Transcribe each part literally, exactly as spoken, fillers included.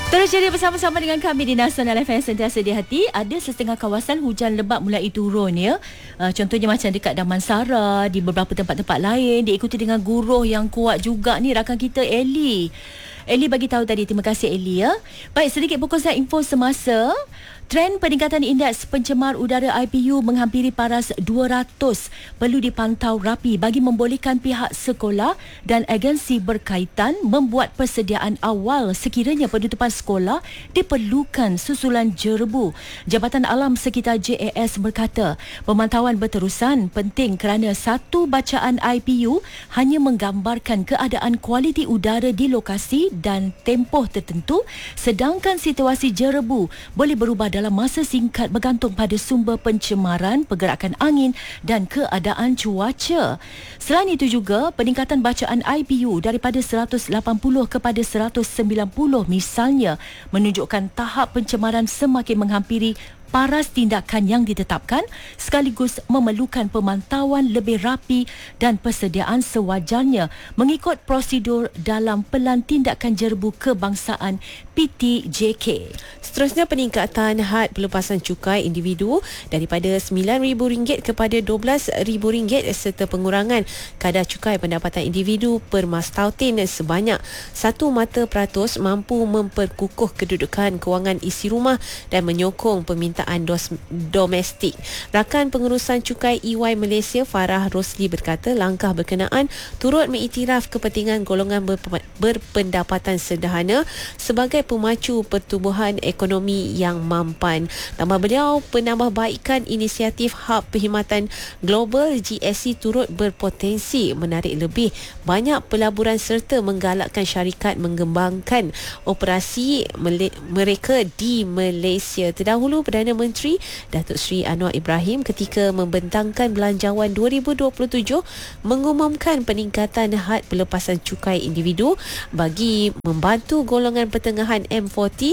Terus jadi bersama-sama dengan kami di Nasional F M Sentiasa di Hati. Ada setengah kawasan hujan lebat mulai turun ya. Uh, contohnya macam dekat Damansara, di beberapa tempat-tempat lain diikuti dengan guruh yang kuat juga ni. Rakan kita Eli. Eli bagi tahu tadi. Terima kasih Eli ya. Baik, sedikit fokus info semasa. Trend peningkatan indeks pencemar udara I P U menghampiri paras dua ratus perlu dipantau rapi bagi membolehkan pihak sekolah dan agensi berkaitan membuat persediaan awal sekiranya penutupan sekolah diperlukan susulan jerebu. Jabatan Alam Sekitar J A S berkata, pemantauan berterusan penting kerana satu bacaan I P U hanya menggambarkan keadaan kualiti udara di lokasi dan tempoh tertentu, sedangkan situasi jerebu boleh berubah dalam dalam masa singkat bergantung pada sumber pencemaran, pergerakan angin dan keadaan cuaca. Selain itu juga, peningkatan bacaan I P U daripada seratus lapan puluh kepada seratus sembilan puluh misalnya menunjukkan tahap pencemaran semakin menghampiri paras tindakan yang ditetapkan, sekaligus memerlukan pemantauan lebih rapi dan persediaan sewajarnya mengikut prosedur dalam Pelan Tindakan Jerebu Kebangsaan P T J K. Seterusnya, peningkatan had pelepasan cukai individu daripada sembilan ribu ringgit kepada dua belas ribu ringgit serta pengurangan kadar cukai pendapatan individu per mas tautin sebanyak satu mata peratus mampu memperkukuh kedudukan kewangan isi rumah dan menyokong permintaan Dos, domestik. Rakan Pengurusan Cukai E Y Malaysia Farah Rosli berkata langkah berkenaan turut mengiktiraf kepentingan golongan berp- berpendapatan sederhana sebagai pemacu pertumbuhan ekonomi yang mampan. Tambah beliau, penambahbaikan inisiatif Hub Perkhidmatan Global G S C turut berpotensi menarik lebih banyak pelaburan serta menggalakkan syarikat mengembangkan operasi mele- mereka di Malaysia. Terdahulu, Perdana Menteri Datuk Seri Anwar Ibrahim ketika membentangkan Belanjawan dua ribu dua puluh tujuh mengumumkan peningkatan had pelepasan cukai individu bagi membantu golongan pertengahan M empat puluh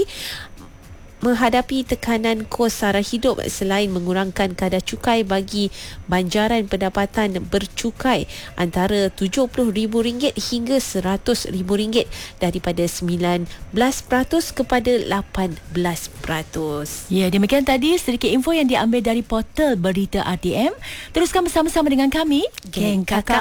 menghadapi tekanan kos sara hidup selain mengurangkan kadar cukai bagi banjaran pendapatan bercukai antara tujuh puluh ribu ringgit hingga seratus ribu ringgit daripada sembilan belas peratus kepada lapan belas peratus. Ya, demikian tadi sedikit info yang diambil dari portal Berita R T M. Teruskan bersama-sama dengan kami, Geng Kakak